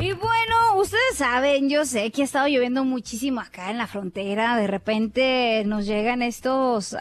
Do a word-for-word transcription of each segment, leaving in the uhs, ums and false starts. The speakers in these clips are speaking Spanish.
Y bueno, ustedes saben, yo sé que ha estado lloviendo muchísimo acá en la frontera. De repente nos llegan estos,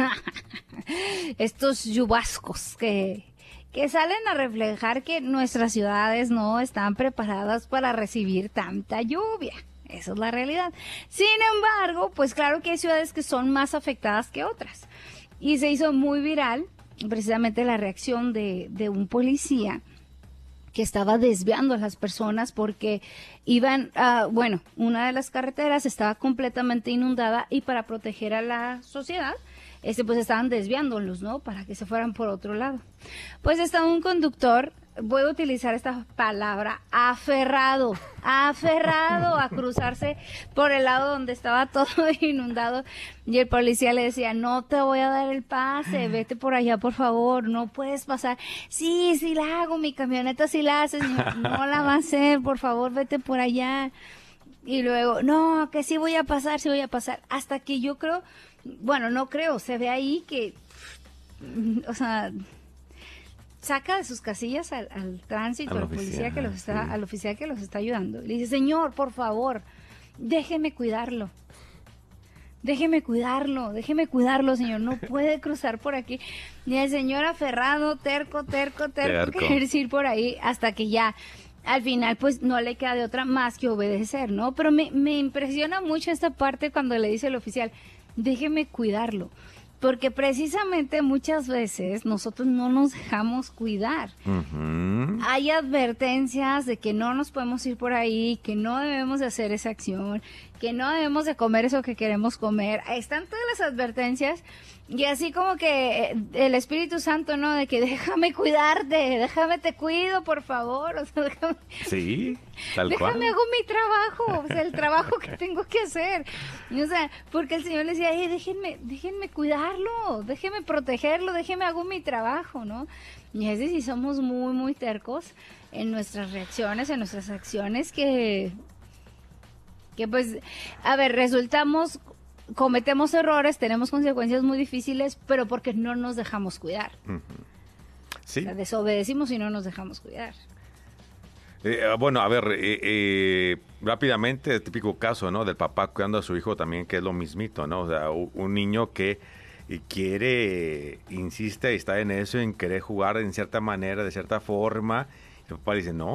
estos lluvascos que, que salen a reflejar que nuestras ciudades no están preparadas para recibir tanta lluvia. Esa es la realidad. Sin embargo, pues claro que hay ciudades que son más afectadas que otras. Y se hizo muy viral precisamente la reacción de, de un policía que estaba desviando a las personas porque iban, uh, bueno, una de las carreteras estaba completamente inundada y para proteger a la sociedad, este, pues estaban desviándolos, ¿no? Para que se fueran por otro lado. Pues estaba un conductor, voy a utilizar esta palabra, aferrado, aferrado a cruzarse por el lado donde estaba todo inundado y el policía le decía, no te voy a dar el pase, vete por allá por favor, no puedes pasar. Sí, sí la hago, mi camioneta sí la hace, señor. No la va a hacer, por favor vete por allá. Y luego, no, que sí voy a pasar, sí voy a pasar, hasta que yo creo, bueno, no creo, se ve ahí que, o sea, saca de sus casillas al, al tránsito, al policía que los está, sí. al oficial que los está ayudando. Le dice, señor, por favor, déjeme cuidarlo. Déjeme cuidarlo, déjeme cuidarlo, señor. No puede cruzar por aquí. Y el señor aferrado, terco, terco, terco, terco. Querer ir por ahí hasta que ya, al final, pues no le queda de otra más que obedecer, ¿no? Pero me, me impresiona mucho esta parte cuando le dice el oficial, déjeme cuidarlo. Porque precisamente muchas veces nosotros no nos dejamos cuidar. Uh-huh. Hay advertencias de que no nos podemos ir por ahí, que no debemos de hacer esa acción, que no debemos de comer eso que queremos comer. Están todas las advertencias y así como que el Espíritu Santo, ¿no? De que déjame cuidarte, déjame te cuido, por favor. O sea, déjame, sí, tal déjame cual. hago mi trabajo, o sea, el trabajo que tengo que hacer. Y, o sea, porque el Señor le decía, hey, déjenme, déjenme cuidarlo, déjenme protegerlo, déjenme hago mi trabajo, ¿no? Y es decir, somos muy, muy tercos en nuestras reacciones, en nuestras acciones, que, que pues, a ver, resultamos, cometemos errores, tenemos consecuencias muy difíciles, pero porque no nos dejamos cuidar. Uh-huh. Sí. O sea, desobedecimos y no nos dejamos cuidar. Eh, bueno, a ver, eh, eh, rápidamente, el típico caso, ¿no? Del papá cuidando a su hijo también, que es lo mismito, ¿no? O sea, un niño que quiere, insiste y está en eso, en querer jugar en cierta manera, de cierta forma, y el papá dice, no,